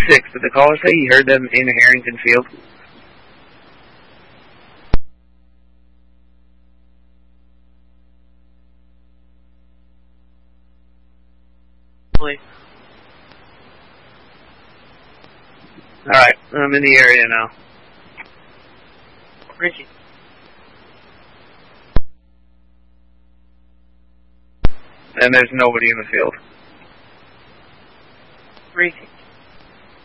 6, did the caller say he heard them in Harrington Field? Alright, I'm in the area now. Richie. And there's nobody in the field. Richie.